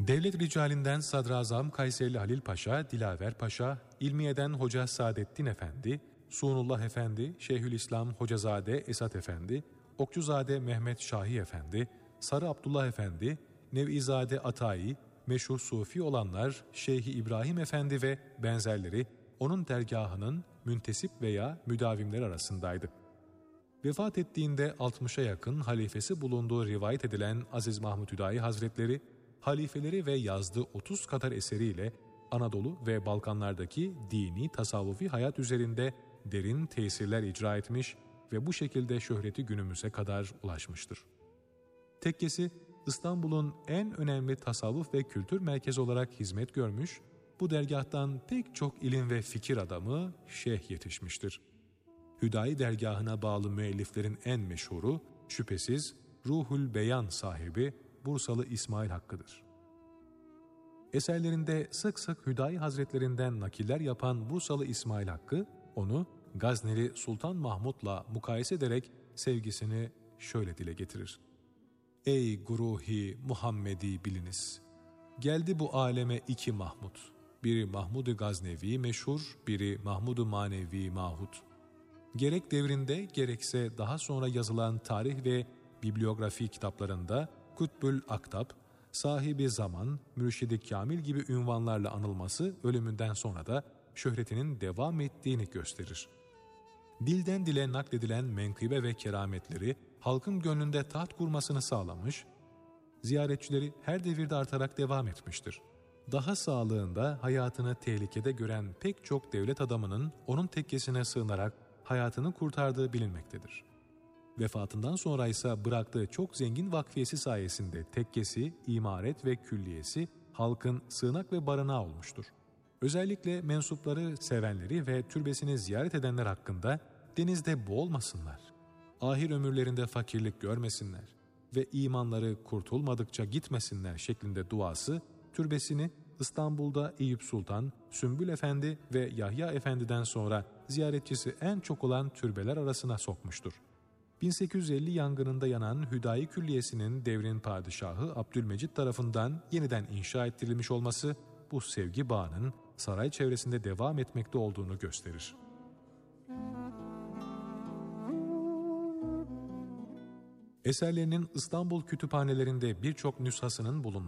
Devlet ricalinden Sadrazam Kayserili Halil Paşa, Dilaver Paşa, İlmiye'den Hoca Saadettin Efendi, Suunullah Efendi, Şeyhülislam Hocazade Esat Efendi, Okçuzade Mehmet Şahi Efendi, Sarı Abdullah Efendi, Nevizade Atayi, meşhur Sufi olanlar Şeyhi İbrahim Efendi ve benzerleri onun dergahının müntesip veya müdavimleri arasındaydı. Vefat ettiğinde 60'a yakın halifesi bulunduğu rivayet edilen Aziz Mahmud Hüdayi Hazretleri, halifeleri ve yazdığı 30 kadar eseriyle Anadolu ve Balkanlardaki dini, tasavvufi hayat üzerinde derin tesirler icra etmiş ve bu şekilde şöhreti günümüze kadar ulaşmıştır. Tekkesi, İstanbul'un en önemli tasavvuf ve kültür merkezi olarak hizmet görmüş, bu dergahtan pek çok ilim ve fikir adamı, şeyh yetişmiştir. Hüdayi dergahına bağlı müelliflerin en meşhuru, şüphesiz Ruhul Beyan sahibi Bursalı İsmail Hakkı'dır. Eserlerinde sık sık Hüdayi Hazretlerinden nakiller yapan Bursalı İsmail Hakkı, onu Gazneli Sultan Mahmud'la mukayese ederek sevgisini şöyle dile getirir. Ey guruhi Muhammedi biliniz! Geldi bu aleme iki Mahmud. Biri Mahmud-u Gaznevi meşhur, biri Mahmud-u Manevi Mahud. Gerek devrinde gerekse daha sonra yazılan tarih ve bibliografi kitaplarında Kutbül Aktab, sahibi zaman, mürşidi kamil gibi ünvanlarla anılması ölümünden sonra da şöhretinin devam ettiğini gösterir. Dilden dile nakledilen menkıbe ve kerametleri halkın gönlünde taht kurmasını sağlamış, ziyaretçileri her devirde artarak devam etmiştir. Daha sağlığında hayatını tehlikede gören pek çok devlet adamının onun tekkesine sığınarak hayatını kurtardığı bilinmektedir. Vefatından sonra ise bıraktığı çok zengin vakfiyesi sayesinde tekkesi, imaret ve külliyesi halkın sığınak ve barınağı olmuştur. Özellikle mensupları sevenleri ve türbesini ziyaret edenler hakkında denizde boğulmasınlar, ahir ömürlerinde fakirlik görmesinler ve imanları kurtulmadıkça gitmesinler şeklinde duası, türbesini İstanbul'da Eyüp Sultan, Sümbül Efendi ve Yahya Efendi'den sonra ziyaretçisi en çok olan türbeler arasına sokmuştur. 1850 yangınında yanan Hüdayi Külliyesi'nin devrin padişahı Abdülmecit tarafından yeniden inşa ettirilmiş olması bu sevgi bağının saray çevresinde devam etmekte olduğunu gösterir. Eserlerinin İstanbul kütüphanelerinde birçok nüshasının bulunması